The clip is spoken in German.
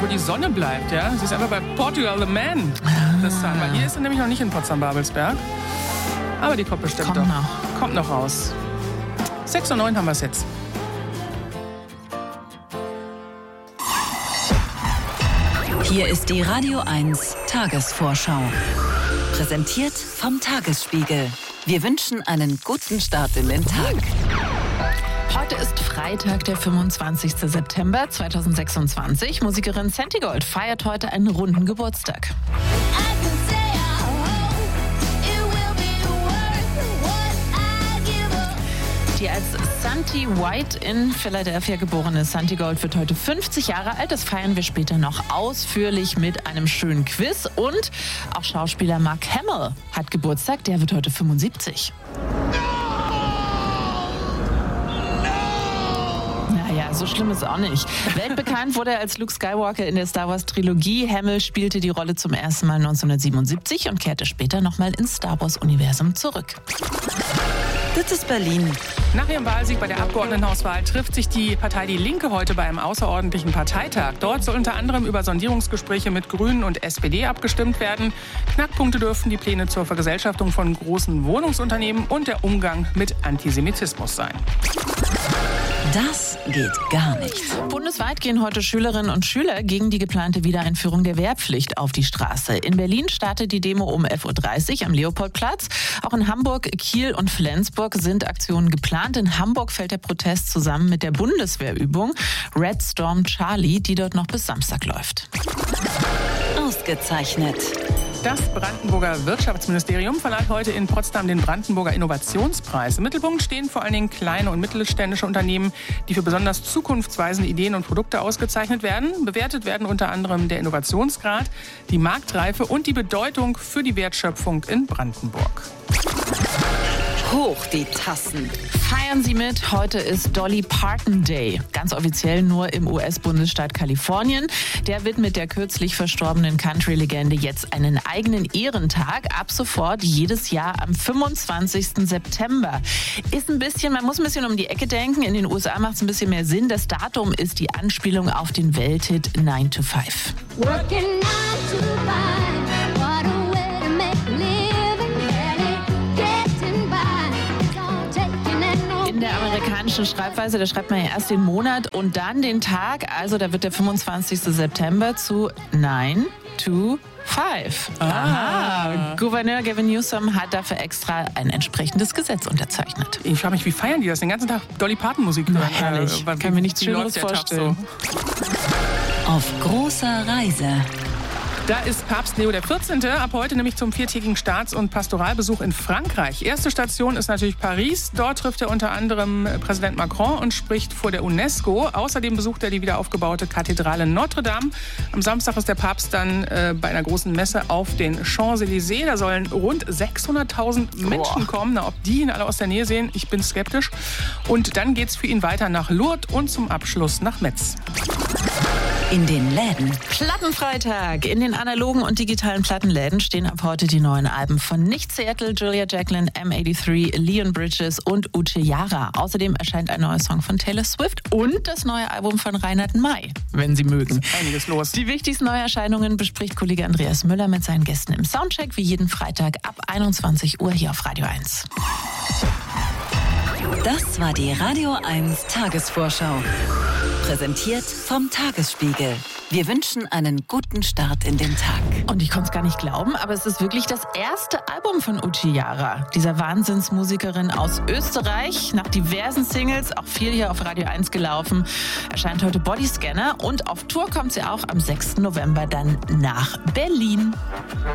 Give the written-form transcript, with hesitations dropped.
wo die Sonne bleibt. Ja? Sie ist einfach bei Portugal the Man. Das sagen wir. Hier ist sie nämlich noch nicht in Potsdam-Babelsberg. Aber die kommt bestimmt doch. Kommt noch raus. 6:09 haben wir es jetzt. Hier ist die Radio 1 Tagesvorschau. Präsentiert vom Tagesspiegel. Wir wünschen einen guten Start in den Tag. Heute ist Freitag, der 25. September 2026. Musikerin Santi Gold feiert heute einen runden Geburtstag. Die als Santi White in Philadelphia geborene Santi Gold wird heute 50 Jahre alt. Das feiern wir später noch ausführlich mit einem schönen Quiz. Und auch Schauspieler Mark Hamill hat Geburtstag. Der wird heute 75. Naja, so schlimm ist auch nicht. Weltbekannt wurde er als Luke Skywalker in der Star Wars Trilogie. Hamill spielte die Rolle zum ersten Mal 1977 und kehrte später nochmal ins Star Wars Universum zurück. Das ist Berlin. Nach ihrem Wahlsieg bei der Abgeordnetenhauswahl trifft sich die Partei Die Linke heute bei einem außerordentlichen Parteitag. Dort soll unter anderem über Sondierungsgespräche mit Grünen und SPD abgestimmt werden. Knackpunkte dürften die Pläne zur Vergesellschaftung von großen Wohnungsunternehmen und der Umgang mit Antisemitismus sein. Das geht gar nicht. Bundesweit gehen heute Schülerinnen und Schüler gegen die geplante Wiedereinführung der Wehrpflicht auf die Straße. In Berlin startet die Demo um 11:30 Uhr am Leopoldplatz. Auch in Hamburg, Kiel und Flensburg sind Aktionen geplant. In Hamburg fällt der Protest zusammen mit der Bundeswehrübung Red Storm Charlie, die dort noch bis Samstag läuft. Ausgezeichnet. Das Brandenburger Wirtschaftsministerium verleiht heute in Potsdam den Brandenburger Innovationspreis. Im Mittelpunkt stehen vor allen Dingen kleine und mittelständische Unternehmen, die für besonders zukunftsweisende Ideen und Produkte ausgezeichnet werden. Bewertet werden unter anderem der Innovationsgrad, die Marktreife und die Bedeutung für die Wertschöpfung in Brandenburg. Hoch die Tassen. Feiern Sie mit, heute ist Dolly Parton Day. Ganz offiziell nur im US-Bundesstaat Kalifornien. Der widmet der kürzlich verstorbenen Country-Legende jetzt einen eigenen Ehrentag. Ab sofort jedes Jahr am 25. September. Man muss ein bisschen um die Ecke denken. In den USA macht es ein bisschen mehr Sinn. Das Datum ist die Anspielung auf den Welthit 9 to 5. Working 9 to 5, what a way to make a living, barely getting by, it's all taking and no. In der amerikanischen Schreibweise, da schreibt man ja erst den Monat und dann den Tag. Also da wird der 25. September zu 9 to 5. Aha. Gouverneur Gavin Newsom hat dafür extra ein entsprechendes Gesetz unterzeichnet. Ich frage mich, wie feiern die das? Den ganzen Tag Dolly Parton Musik hören? Herrlich. Kann mir nichts Schöneres vorstellen. Auf großer Reise. Da ist Papst Leo XIV. Ab heute nämlich zum 4-tägigen Staats- und Pastoralbesuch in Frankreich. Erste Station ist natürlich Paris. Dort trifft er unter anderem Präsident Macron und spricht vor der UNESCO. Außerdem besucht er die wiederaufgebaute Kathedrale Notre Dame. Am Samstag ist der Papst dann bei einer großen Messe auf den Champs-Élysées. Da sollen rund 600.000 Menschen kommen. Na, ob die ihn alle aus der Nähe sehen, ich bin skeptisch. Und dann geht's für ihn weiter nach Lourdes und zum Abschluss nach Metz. In den Läden. Plattenfreitag. In den analogen und digitalen Plattenläden stehen ab heute die neuen Alben von Nicht Seattle, Julia Jacqueline, M83, Leon Bridges und Uche Jara. Außerdem erscheint ein neuer Song von Taylor Swift und das neue Album von Reinhard May, wenn Sie mögen. Einiges los. Die wichtigsten Neuerscheinungen bespricht Kollege Andreas Müller mit seinen Gästen im Soundcheck, wie jeden Freitag ab 21 Uhr hier auf Radio 1. Das war die Radio 1 Tagesvorschau. Präsentiert vom Tagesspiegel. Wir wünschen einen guten Start in den Tag. Und ich konnte es gar nicht glauben, aber es ist wirklich das erste Album von Uche Jara, dieser Wahnsinnsmusikerin aus Österreich. Nach diversen Singles, auch viel hier auf Radio 1 gelaufen, erscheint heute Bodyscanner und auf Tour kommt sie auch am 6. November dann nach Berlin.